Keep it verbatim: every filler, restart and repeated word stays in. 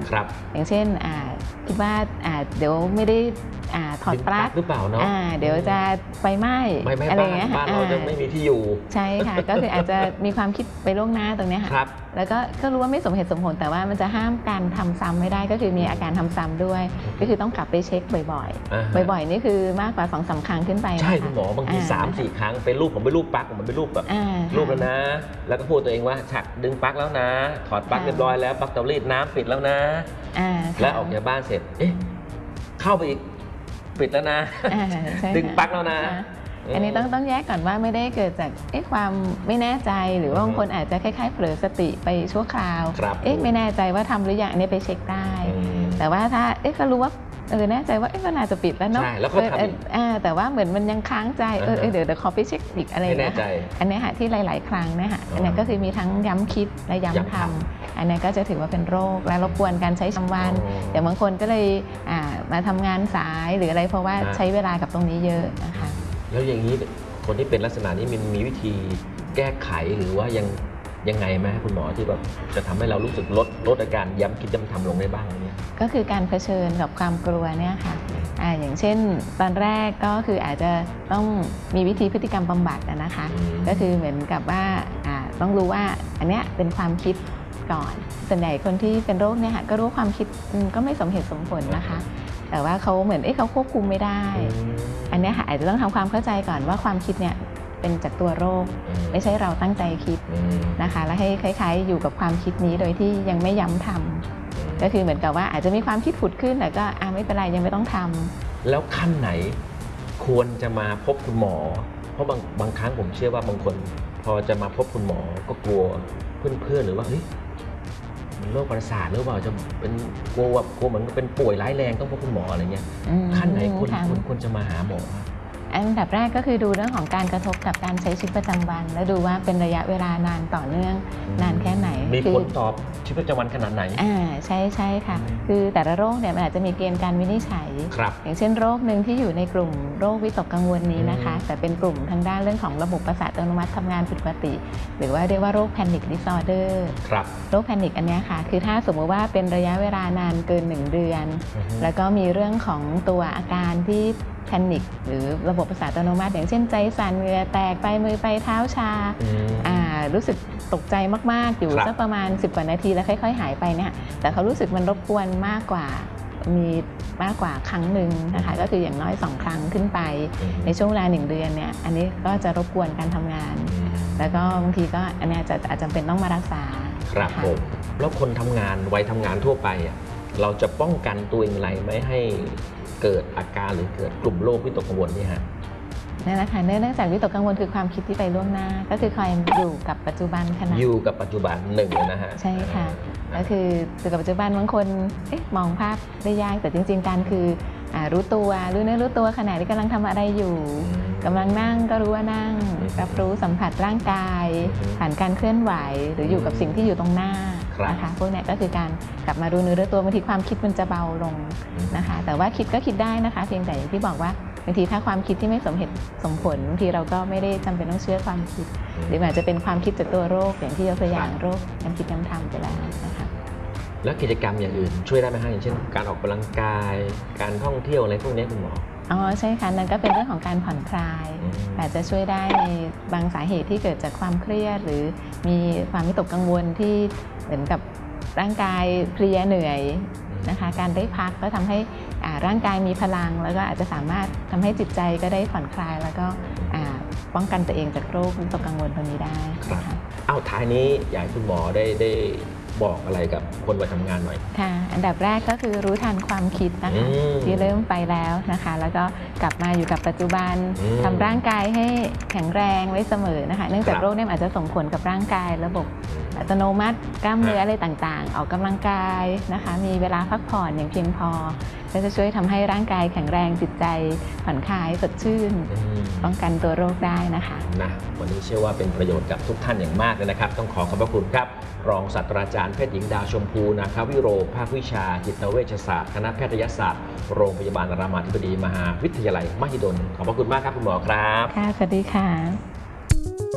ครับอย่างเช่นคิดว่าเดี๋ยวไม่ได้ถอดปลั๊กหรือเปล่าเนาะเดี๋ยวจะไฟไหม้อะไรเงี้ยบ้านเราจะไม่มีที่อยู่ใช่ค่ะก็คืออาจจะมีความคิดไปล่วงหน้าตรงนี้ค่ะแล้วก็ก็รู้ว่าไม่สมเหตุสมผลแต่ว่ามันจะห้ามการทำซ้ำไม่ได้ก็คือมีอาการทำซ้ำด้วยก็คือต้องกลับไปเช็คบ่อยๆบ่อยๆนี่คือมากกว่าสองสามครั้งขึ้นไปใช่คุณหมอบางทีสามสี่ครั้งเป็นรูปผมเป็นรูปปลั๊กผมเป็นรูปแบบรูปแล้วนะแล้วก็พูดตัวเองว่าฉักดึงปลั๊กแล้วนะถอดปลั๊กเรียบร้อยแล้วปลั๊กเตารีดน้ำปิดแล้วนะแล้วออกจากบ้านเสร็จเอ๊ะเข้าไปอีกปิดแล้วนะดึงปลั๊กแล้วนะอันนี้ต้องต้องแยกก่อนว่าไม่ได้เกิดจากเอ๊ะความไม่แน่ใจหรือว่าบางคนอาจจะคล้ายๆเผลอสติไปชั่วคราวเอ๊ะไม่แน่ใจว่าทำหรือยังอันนี้ไปเช็คได้แต่ว่าถ้าเอ๊ะก็รู้ว่าเออแน่ใจว่าเอ๊ะก็น่าจะปิดแล้วเนาะใช่แล้วก็ทำอีกแต่ว่าเหมือนมันยังค้างใจเออเดี๋ยวเดี๋ยวขอไปเช็คอีกอะไรนะอันนี้ค่ะที่หลายๆครั้งนะฮะอันนี้ก็คือมีทั้งย้ำคิดและย้ำทำอันนี้ก็จะถือว่าเป็นโรคและรบกวนการใช้ชีวิตวันแต่บางคนก็เลยมาทำงานสายหรืออะไรเพราะว่าใช้เวลากับตรงนี้เยอะนะคะแล้วอย่างนี้คนที่เป็นลักษณะนี้มันมีวิธีแก้ไขหรือว่ายังยังไงไหมคุณหมอที่แบบจะทำให้เรารู้สึกลดลดอาการย้ำคิดย้ำทำลงได้บ้างเนี่ยก็คือการเผชิญกับความกลัวเนี่ยค่ะอ่าอย่างเช่นตอนแรกก็คืออาจจะต้องมีวิธีพฤติกรรมบำบัดนะคะก็คือเหมือนกับว่าอ่าต้องรู้ว่าอันเนี้ยเป็นความคิดก่อนส่วนใหญ่คนที่เป็นโรคเนี่ยค่ะก็รู้ความคิดก็ไม่สมเหตุสมผลนะคะแต่ว่าเขาเหมือนเอ๊ะเขาควบคุมไม่ได้อันนี้ค่ะอาจจะต้องทำความเข้าใจก่อนว่าความคิดเนี่ยเป็นจากตัวโรคไม่ใช่เราตั้งใจคิดนะคะแล้วให้คล้ายๆอยู่กับความคิดนี้โดยที่ยังไม่ย้ำทำก็คือเหมือนกับว่าอาจจะมีความคิดผุดขึ้นแต่ก็อ่าไม่เป็นไรยังไม่ต้องทำแล้วขั้นไหนควรจะมาพบคุณหมอเพราะบางบางครั้งผมเชื่อว่าบางคนพอจะมาพบคุณหมอก็กลัวเพื่อนๆหรือว่าเฮ้ยโรคประสาทหรือเปล่าจะเป็นกลัวกลัวเหมือนเป็นป่วยร้ายแรงต้องพบคุณหมออะไรเงี้ยขั้นไหนควรควรจะมาหาหมออันดับแรกก็คือดูเรื่องของการกระทบกับการใช้ชีวิตประจำวันแล้วดูว่าเป็นระยะเวลานานต่อเนื่องนานแค่ไหนมีผลตอบชีวิตประจำวันขนาดไหนอ่าใช่ใช่ค่ะคือแต่ละโรคเนี่ยมันอาจจะมีเกณฑ์การวินิจฉัยอย่างเช่นโรคหนึ่งที่อยู่ในกลุ่มโรควิตกกังวลนี้นะคะแต่เป็นกลุ่มทางด้านเรื่องของระบบประสาทอัตโนมัติทำงานผิดปกติหรือว่าเรียกว่าโรค Panic Disorder โรค Panic อันนี้ค่ะคือถ้าสมมติว่าเป็นระยะเวลานานเกินหนึ่งเดือนแล้วก็มีเรื่องของตัวอาการที่แพนิคหรือระบบประสาทอัตโนมัติอย่างเช่นใจสั่นเหงื่อแตกไปมือไปเท้าชารู้สึกตกใจมากๆอยู่สักประมาณสิบกว่านาทีแล้วค่อยๆหายไปเนี่ยแต่เขารู้สึกมันรบกวนมากกว่ามีมากกว่าครั้งหนึ่งนะคะก็คืออย่างน้อยสองครั้งขึ้นไปในช่วงเวลาหนึ่งเดือนเนี่ยอันนี้ก็จะรบกวนการทำงานแล้วก็บางทีก็อันนี้จะอาจจะเป็นต้องมารักษาครับผมแล้วคนทำงานวัยทำงานทั่วไปเราจะป้องกันตัวเองอะไรไม่ให้เกิดอาการหรือเกิดกลุ่มโรควิตกกังวลนี่ฮะนั่นแหละค่ะเนื่องจากวิตกกังวลคือความคิดที่ไปล่วงหน้าก็คือคอยอยู่กับปัจจุบันขณะอยู่กับปัจจุบันหนึ่งนะฮะใช่ค่ะก็คืออยู่กับปัจจุบันบางคนมองภาพได้ยากแต่จริงๆการคือรู้ตัวรู้เนื้อรู้ตัวขณะที่กำลังทำอะไรอยู่กำลังนั่งก็รู้ว่านั่งรับรู้สัมผัสร่างกายผ่านการเคลื่อนไหวหรืออยู่กับสิ่งที่อยู่ตรงหน้านะคะพวกนี้ก็คือการกลับมารู้เนื้อรู้ตัวบางทีความคิดมันจะเบาลงนะคะแต่ว่าคิดก็คิดได้นะคะเพียงแต่อย่างที่บอกว่าบางทีถ้าความคิดที่ไม่สมเหตุสมผลบางทีเราก็ไม่ได้จำเป็นต้องเชื่อความคิดหรืออาจจะเป็นความคิดจากตัวโรคอย่างที่ยกตัวอย่างโรคย้ำคิดย้ำทำไปแล้วนะคะแล้วกิจกรรมอย่างอื่นช่วยได้ไหมคะอย่างเช่นการออกกำลังกายการท่องเที่ยวอะไรพวกนี้คุณหมออ๋อใช่ค่ะนั่นก็เป็นเรื่องของการผ่อนคลายอาจจะช่วยได้ในบางสาเหตุที่เกิดจากความเครียดหรือมีความวิตกกังวลที่เหมือนกับร่างกายเพลียเหนื่อยนะคะการได้พักก็ทำให้ร่างกายมีพลังแล้วก็อาจจะสามารถทำให้จิตใจก็ได้ผ่อนคลายแล้วก็ป้องกันตัวเองจากโรควิตกกังวลตรงนี้ได้ค่ะเอ้าท้ายนี้อยากให้คุณหมอได้ได้บอกอะไรกับคนวัยทำงานหน่อยค่ะอันดับแรกก็คือรู้ทันความคิดนะคะที่เริ่มไปแล้วนะคะแล้วก็กลับมาอยู่กับปัจจุบันทำร่างกายให้แข็งแรงไว้เสมอนะคะเนื่องจากโรคนี้อาจจะส่งผลกับร่างกายระบบอัตโนมัติกล้ามเนื้ออะไรต่างๆออกกำลังกายนะคะมีเวลาพักผ่อนอย่างเพียงพอก็จะช่วยทำให้ร่างกายแข็งแรงจิตใจผ่อนคลายสดชื่นป้องกันตัวโรคได้นะคะนะวันนี้เชื่อว่าเป็นประโยชน์กับทุกท่านอย่างมากเลยนะครับต้องขอขอบพระคุณครับรองศาสตราจารย์แพทย์หญิงดาวชมพูนาควิโรภาควิชาจิตเวชศาสตร์คณะแพทยศาสตร์โรงพยาบาลรามาธิบดีมหาวิทยาลัยมหิดลขอบพระคุณมากครับคุณหมอครับค่ะสวัสดีค่ะ